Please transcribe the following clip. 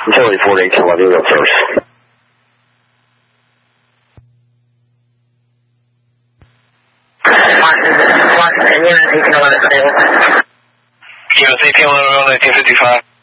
Utility 4811, you go first. Unit 1811, 1955.